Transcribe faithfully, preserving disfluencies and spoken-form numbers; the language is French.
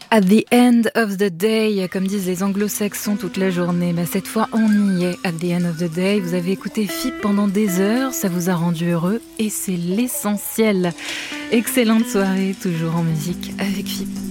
At the end of the day, comme disent les anglo-saxons toute la journée. Bah, cette fois, on y est. At the end of the day, vous avez écouté F I P pendant des heures, ça vous a rendu heureux et c'est l'essentiel. Excellente soirée, toujours en musique avec F I P.